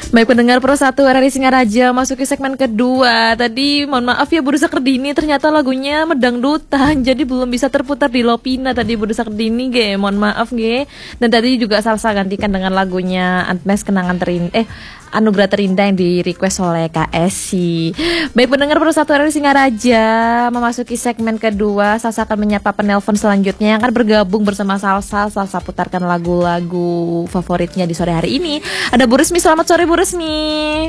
Baik pendengar Pro 1 RRI Singaraja, masuki segmen kedua. Tadi mohon maaf ya Bu Rusa Kerdini, ternyata lagunya medangdutan, jadi belum bisa terputar di Lopina tadi Bu Rusa Kerdini ge. Mohon maaf ge. Dan tadi juga Salsa gantikan dengan lagunya Antmes Kenangan Terindah Anugerah Terindah yang di request oleh KSC. Baik pendengar Pro 1 RRI Singaraja, memasuki segmen kedua, Salsa akan menyapa penelpon selanjutnya yang akan bergabung bersama Salsa. Salsa putarkan lagu-lagu favoritnya di sore hari ini. Ada Bu Resmi, selamat sore Bu Resmi.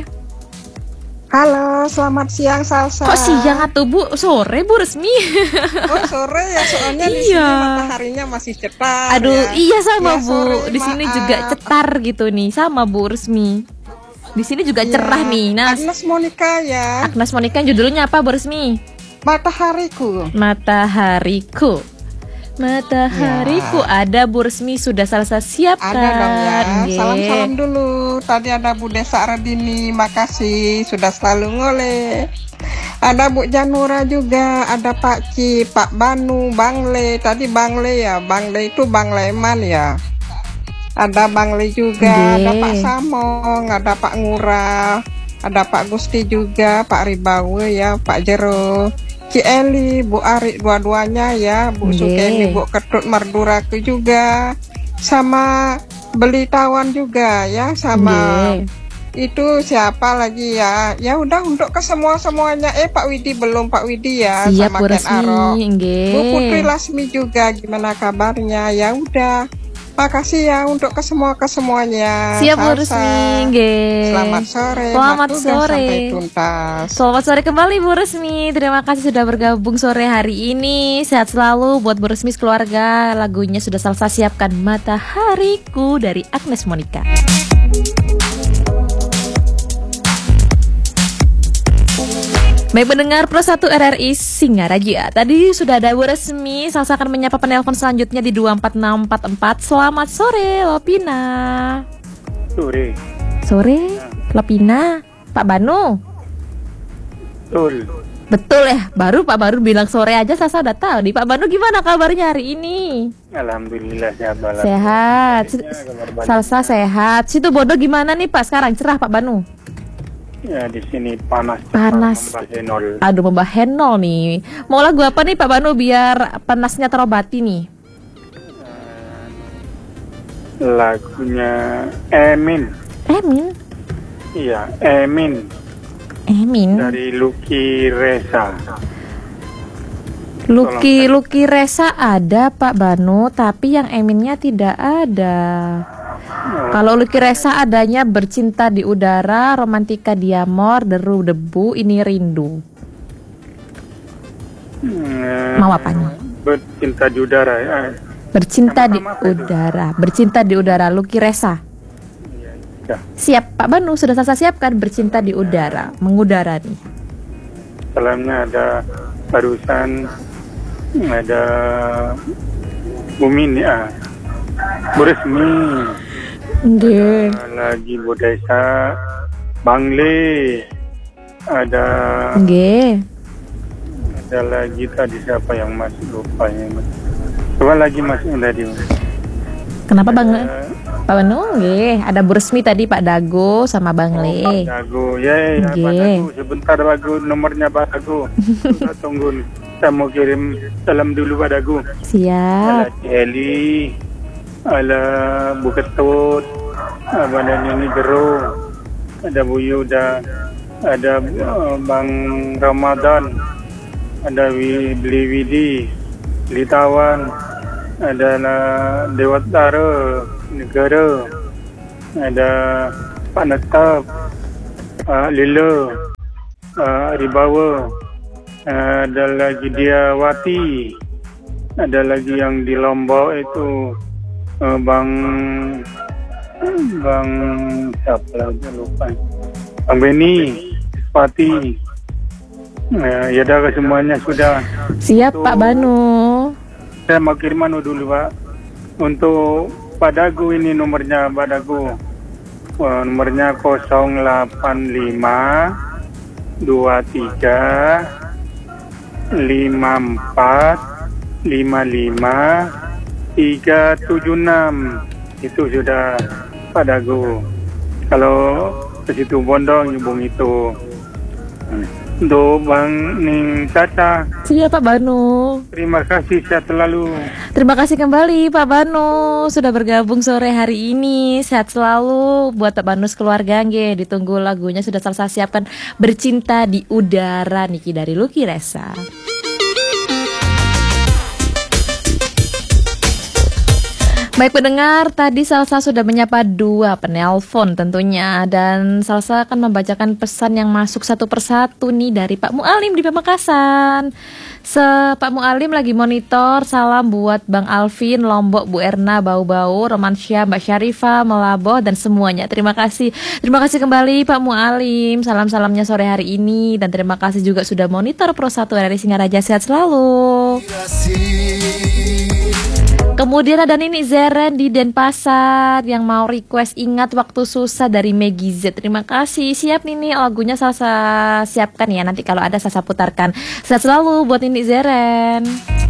Halo, selamat siang Salsa. Kok siang atau Bu? Sore Bu Resmi. Oh sore ya, soalnya di sini mataharinya masih cetar. Aduh, ya. Iya sama Ya, Bu. sore, Di sini maaf. juga cetar gitu nih, sama Bu Resmi. Di sini juga cerah nih. Nah, Agnes Monica ya. Agnes Monica judulnya apa Bu Resmi? Matahariku. Matahariku. Matahariku ada Bu Resmi sudah Salsa siapkan. Ada dong ya. Nggih. Salam-salam dulu. Tadi ada Bu Desa Radini, makasih sudah selalu ngoleh. Ada Bu Janura juga, ada Pak Ci, Pak Banu, Bang Le. Tadi Bang Le ya, Bang Le itu Bang Leman ya. Ada Bang Le juga, Nggih. ada Pak Samong, ada Pak Ngurah, ada Pak Gusti juga, Pak Ribawe ya, Pak Jero, Ci Eli, Bu Ari dua-duanya ya, Bu Nggih. Sukeni, Bu Ketut Marduraku juga, sama Belitawan juga ya, sama Nggih. itu siapa lagi ya? Ya udah untuk ke semuanya. Pak Widi belum, Pak Widi ya, Siap sama Bu Ken Arok. Resmi. Nggih. Bu Putri Lasmi juga, gimana kabarnya? Ya udah. Makasih ya untuk kesemuanya. Siap Bu Salsa. Resmi. Nggih. Selamat sore. Selamat Mat tugas sore. sampai tuntas. Selamat sore kembali Bu Resmi. Terima kasih sudah bergabung sore hari ini. Sehat selalu buat Bu Resmi keluarga. Lagunya sudah Salsa siapkan, Matahariku dari Agnes Monica. Baik pendengar Pro 1 RRI Singaraja, tadi sudah ada Bu Resmi. Salsa akan menyapa penelpon selanjutnya di 24644. Selamat sore Lopina. Sore. Sore Lopina. Pak Banu. Betul. Betul ya, baru Pak Baru bilang sore aja Salsa udah tahu nih. Pak Banu gimana kabarnya hari ini? Alhamdulillah sehat balas. Sehat. Salsa sehat. Situ Bondo gimana nih Pak sekarang? Cerah Pak Banu. Ya di sini panas. Panas. Henol. Aduh membah henol nih. Mau lagu apa nih Pak Banu biar panasnya terobati nih? Lagunya Emin. Emin. Iya, Emin Emin. dari Lucky Reza. Lucky Reza ada Pak Banu, tapi yang Eminnya tidak ada. Kalau Lucky Reza adanya Bercinta di Udara, Romantika di Amor, Deru Debu, Ini Rindu. Mau apa nih? Bercinta di udara ya. Bercinta di Nama-nama apa itu? Udara, Bercinta di Udara, Lucky Reza. Ya. Siap Pak Banu, sudah Salsa siapkan Bercinta di Udara, mengudara nih. Salamnya ada barusan ada Bumin ya. Bu Resmi. Nggih. Lagi Bu Desa, Bang Le, ada lagi tadi siapa yang masih lupa ya. Coba lagi masih tadi. Kenapa Bang Pak Banu? Nggih, ada Bu Resmi tadi Pak Dago sama Bang Le. Dago, ya Pak Nggih. Dago. Sebentar lagu nomornya Pak Dago. Kita tunggu nih. Saya mau kirim salam dulu Pak Dago. Siap. Ala Eli, ala Bu Ketut, Abang Nini Jero, ada Bu Yuda, ada Bang Ramadan, ada Beli Widi, Litawan, ada Dewatara Negara, ada Pak Netap, Lilo, Ribawa, ada lagi dia Wati, ada lagi yang di Lombok itu Bang siapa lagi lupa, Bang Beni, Wati. Ya dah semuanya sudah. Siap Itu- Pak Banu. Saya mau kirim dulu Pak. Untuk Pak Dagu ini nomornya Pak Dagu. Nomornya 085 23 54 55 376. Itu sudah Pak Dagu. Kalau ke situ Bondong nyubung itu. Untuk Bang Ning Caca, Siap Pak Banu. terima kasih, sehat selalu. Terima kasih kembali Pak Banu sudah bergabung sore hari ini. Sehat selalu buat Pak Banu sekeluarga nggih. Ditunggu lagunya sudah selesai siapkan, Bercinta di Udara Niki dari Lucky Resa. Baik pendengar, tadi Salsa sudah menyapa 2 penelpon tentunya. Dan Salsa akan membacakan pesan yang masuk satu persatu nih dari Pak Mualim di Pamekasan. Pak Mualim lagi monitor, salam buat Bang Alvin, Lombok, Bu Erna, Bau-Bau, Romansyah, Mbak Syarifah, Melaboh, dan semuanya. Terima kasih. Terima kasih kembali Pak Mualim. Salam-salamnya sore hari ini. Dan terima kasih juga sudah monitor Pro 1 RRI Singaraja. Sehat selalu. Kemudian ada Nini Zeren di Denpasar yang mau request Ingat Waktu Susah dari Maggie Z. Terima kasih. Siap Nini, lagunya Salsa siapkan ya. Nanti kalau ada Salsa putarkan. Sehat selalu buat Nini Zeren.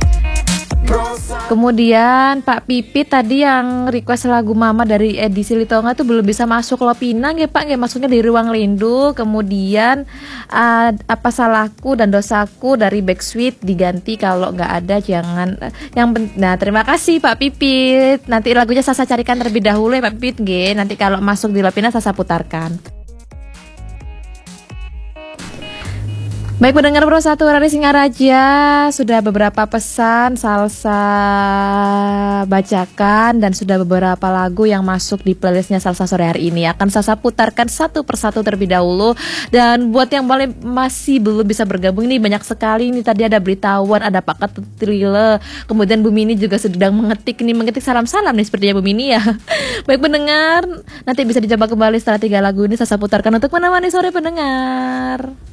Kemudian Pak Pipit tadi yang request lagu Mama dari edisi Litonga itu belum bisa masuk Lopina nggih Pak, nggih masuknya di Ruang Rindu. Kemudian Apa Salahku dan Dosaku dari Backstreet diganti, kalau nggak ada jangan nah terima kasih Pak Pipit. Nanti lagunya Sasa carikan terlebih dahulu ya Pak Pipit nggih. Nanti kalau masuk di Lopina Sasa putarkan. Baik pendengar Pro 1 RRI Singaraja, sudah beberapa pesan Salsa bacakan dan sudah beberapa lagu yang masuk di playlistnya Salsa sore hari ini. Akan Salsa putarkan satu persatu terlebih dahulu. Dan buat yang masih belum bisa bergabung ini banyak sekali. Ini tadi ada Beritahuan, ada Paket Thriller. Kemudian Bu Mini juga sedang mengetik salam-salam nih sepertinya Bu Mini ya. Baik pendengar, nanti bisa dicoba kembali setelah 3 lagu ini Salsa putarkan untuk menemani sore pendengar.